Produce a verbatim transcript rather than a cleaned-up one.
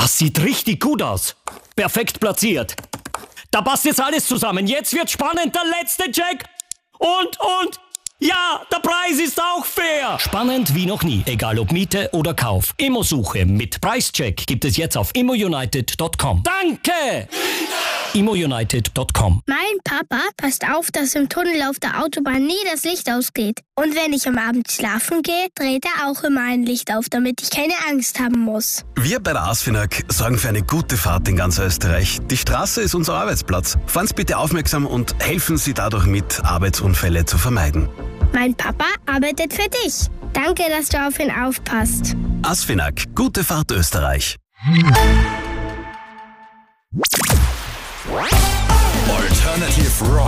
Das sieht richtig gut aus. Perfekt platziert. Da passt jetzt alles zusammen. Jetzt wird spannend, der letzte Check. Und, und, ja, der Preis ist auch fair. Spannend wie noch nie, egal ob Miete oder Kauf. Immosuche mit Preischeck gibt es jetzt auf immounited punkt com. Danke! immounited punkt com. Mein Papa passt auf, dass im Tunnel auf der Autobahn nie das Licht ausgeht. Und wenn ich am Abend schlafen gehe, dreht er auch immer ein Licht auf, damit ich keine Angst haben muss. Wir bei der ASFINAG sorgen für eine gute Fahrt in ganz Österreich. Die Straße ist unser Arbeitsplatz. Fahren Sie bitte aufmerksam und helfen Sie dadurch mit, Arbeitsunfälle zu vermeiden. Mein Papa arbeitet für dich. Danke, dass du auf ihn aufpasst. ASFINAG, gute Fahrt Österreich. Alternative Rock.